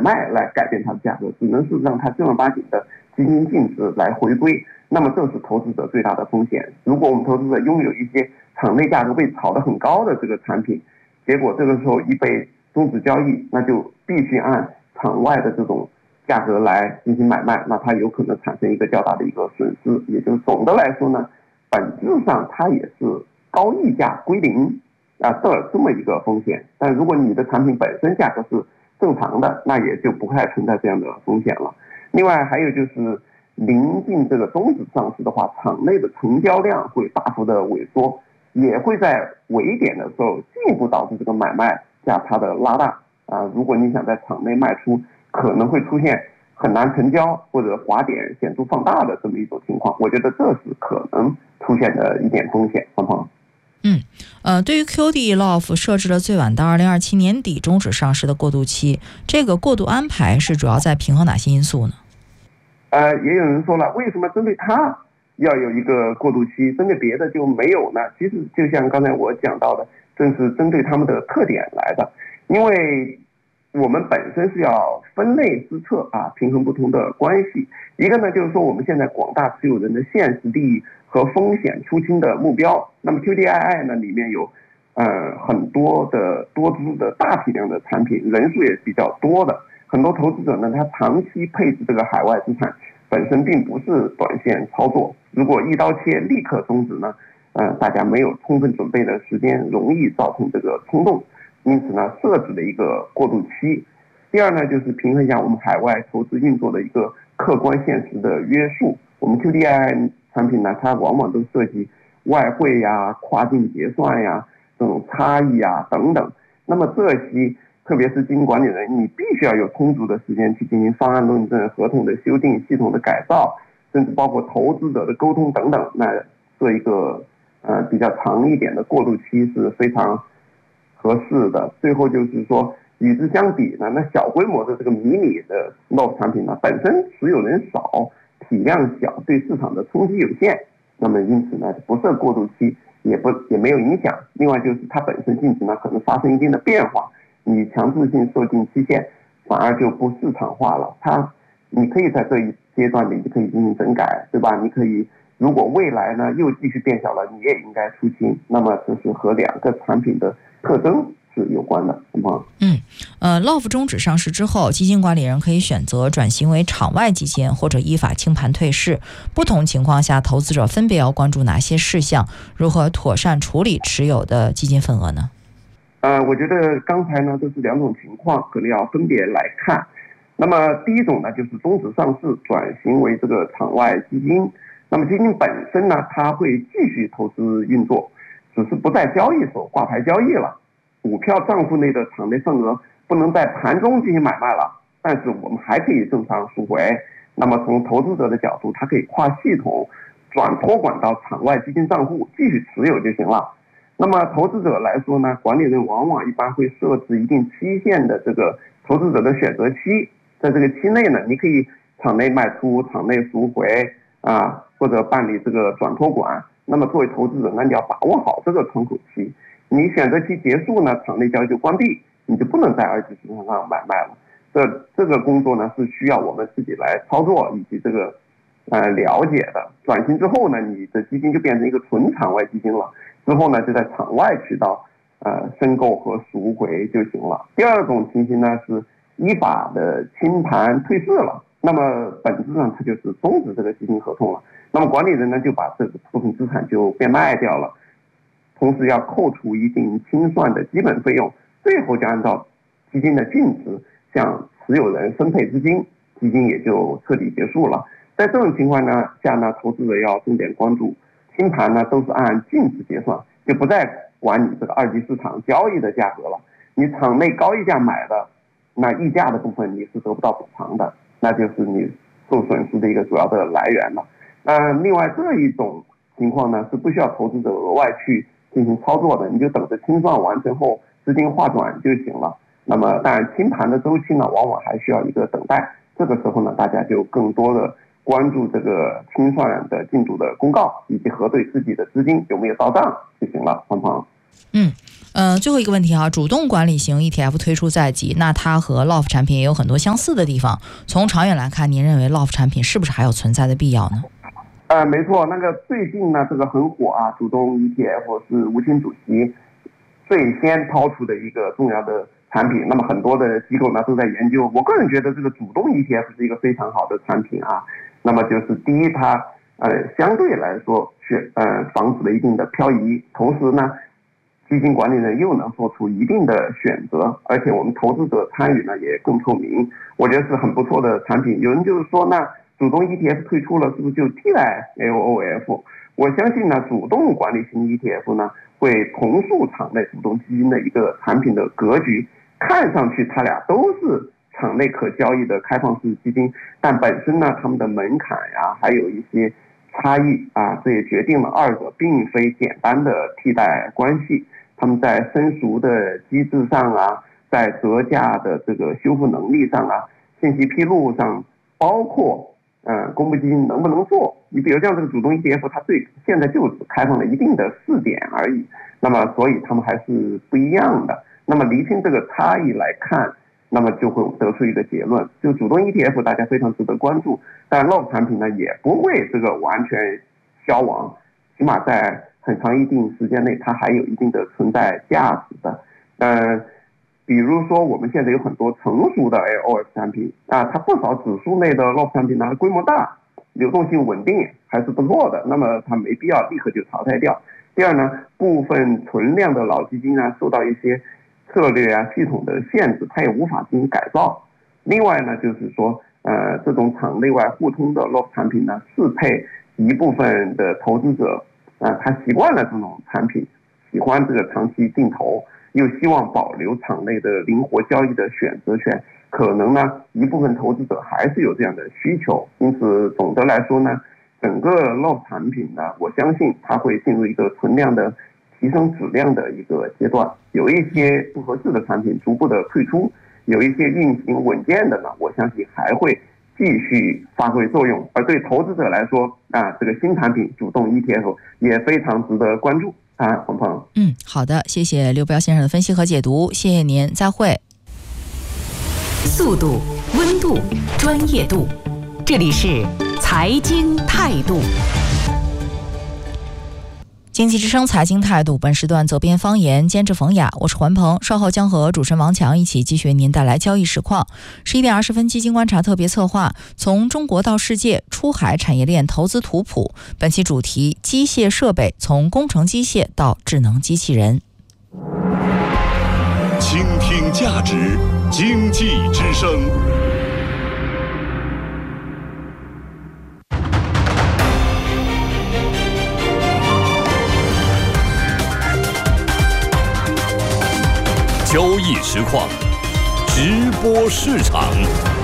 卖来改变它的价格，只能是让它正儿八经的基金净值来回归。那么这是投资者最大的风险。如果我们投资者拥有一些场内价格被炒得很高的这个产品，结果这个时候一被终止交易，那就必须按场外的这种价格来进行买卖，那它有可能产生一个较大的一个损失。也就是总的来说呢，本质上它也是高溢价归零这么一个风险。但如果你的产品本身价格是正常的，那也就不太存在这样的风险了。另外还有就是临近这个终止上市的话，场内的成交量会大幅的萎缩，也会在尾点的时候进一步导致这个买卖价它的拉大如果你想在场内卖出，可能会出现很难成交或者滑点显著放大的这么一种情况，我觉得这是可能出现的一点风险。方鹏， 对于 QD LOF 设置了最晚到2027年底终止上市的过渡期，这个过渡安排是主要在平衡哪些因素呢？ 也有人说了，为什么针对它要有一个过渡期，针对别的就没有呢？其实就像刚才我讲到的，正是针对他们的特点来的。因为我们本身是要分类施策平衡不同的关系。一个呢，就是说我们现在广大持有人的现实利益和风险出清的目标。那么 QDII 呢里面有很多的多支的大体量的产品，人数也比较多的。很多投资者呢，他长期配置这个海外资产，本身并不是短线操作。如果一刀切立刻终止呢，大家没有充分准备的时间，容易造成这个冲动。因此呢，设置了一个过渡期。第二呢，就是平衡一下我们海外投资运作的一个客观现实的约束。我们 QDII 产品呢，它往往都涉及外汇呀、跨境结算呀、这种差异等等。那么这些特别是基金管理人，你必须要有充足的时间去进行方案论证、合同的修订、系统的改造，甚至包括投资者的沟通等等。那做一个比较长一点的过渡期是非常合适的。最后就是说，与之相比呢，那小规模的这个迷你的 LOF 产品呢，本身持有人少，体量小，对市场的冲击有限，那么因此呢，不设过渡期也没有影响。另外就是它本身净值呢可能发生一定的变化，你强制性设定期限反而就不市场化了。你可以在这一阶段里，你可以进行整改，对吧？你可以，如果未来呢又继续变小了，你也应该出清。那么这是和两个产品的特征是有关的。 LOF 终止上市之后，基金管理人可以选择转型为场外基金，或者依法清盘退市。不同情况下，投资者分别要关注哪些事项？如何妥善处理持有的基金份额呢？ 我觉得刚才呢都是两种情况，可能要分别来看。那么第一种呢，就是终止上市转型为这个场外基金。那么基金本身呢，它会继续投资运作，只是不在交易所挂牌交易了。股票账户内的场内份额不能在盘中进行买卖了，但是我们还可以正常赎回。那么从投资者的角度，它可以跨系统转托管到场外基金账户继续持有就行了。那么投资者来说呢，管理人往往一般会设置一定期限的这个投资者的选择期，在这个期内呢，你可以场内卖出、场内赎回或者办理这个转托管。那么作为投资者呢，你要把握好这个窗口期。你选择期结束呢，场内交易就关闭，你就不能在二级市场上买卖了。这个工作呢是需要我们自己来操作以及这个了解的。转型之后呢，你的基金就变成一个纯场外基金了。之后呢，就在场外渠道申购和赎回就行了。第二种情形呢是依法的清盘退市了。那么本质上它就是终止这个基金合同了。那么管理人呢就把这个部分资产就变卖掉了，同时要扣除一定清算的基本费用，最后就按照基金的净值向持有人分配资金，基金也就彻底结束了。在这种情况下呢，投资者要重点关注，清盘呢都是按净值结算，就不再管你这个二级市场交易的价格了。你场内高溢价买的，那溢价的部分你是得不到补偿的，那就是你受损失的一个主要的来源了。另外这一种情况呢是不需要投资者额外去进行操作的，你就等着清算完成后资金划转就行了。那么当然清盘的周期呢往往还需要一个等待，这个时候呢大家就更多的关注这个清算的进度的公告，以及核对自己的资金有没有到账就行了。方鹏。 最后一个问题主动管理型 ETF 推出在即，那它和 LOF 产品也有很多相似的地方。从长远来看，您认为 LOF 产品是不是还有存在的必要呢？ 没错，那个最近呢，这个很火主动 ETF 是吴清主席最先抛出的一个重要的产品。那么很多的机构呢都在研究。我个人觉得这个主动 ETF 是一个非常好的产品那么就是第一，它相对来说防止了一定的漂移，同时呢，基金管理人又能做出一定的选择，而且我们投资者参与呢也更透明，我觉得是很不错的产品。有人就是说呢，主动 ETF 推出了，是不是就替代 LOF？ 我相信呢，主动管理型 ETF 呢会重塑场内主动基金的一个产品的格局。看上去它俩都是场内可交易的开放式基金，但本身呢，它们的门槛还有一些差异这也决定了二者并非简单的替代关系。他们在申赎的机制上在折价的这个修复能力上信息披露上，包括公募基金能不能做。你比如像这个主动 ETF， 它现在就只开放了一定的试点而已，那么所以他们还是不一样的。那么厘清这个差异来看，那么就会得出一个结论，就主动 ETF 大家非常值得关注，但 LOF 产品呢也不会这个完全消亡，起码在很长一定时间内它还有一定的存在价值的。比如说我们现在有很多成熟的 LOF 产品它不少指数内的 LOF 产品呢规模大，流动性稳定还是不错的，那么它没必要立刻就淘汰掉。第二呢，部分存量的老基金受到一些策略系统的限制，它也无法进行改造。另外呢，就是说这种场内外互通的 LOF 产品呢，适配一部分的投资者他习惯了这种产品，喜欢这个长期定投，又希望保留场内的灵活交易的选择权，可能呢一部分投资者还是有这样的需求。因此总的来说呢，整个 LOF 产品呢，我相信它会进入一个存量的提升质量的一个阶段，有一些不合适的产品逐步的退出，有一些运行稳健的呢，我相信还会继续发挥作用。而对投资者来说这个新产品主动 ETF 也非常值得关注黄鹏。 好的，谢谢刘彪先生的分析和解读，谢谢您，再会。 速度、温度、专业度，这里是财经态度。 经济之声财经态度，本时段责编方言，监制冯雅，我是环鹏，稍后将和主持人王强一起继续为您带来交易实况。11点20分，基金观察特别策划，从中国到世界，出海产业链投资图谱。本期主题：机械设备，从工程机械到智能机器人。 倾听价值，经济之声。交易实况，直播市场。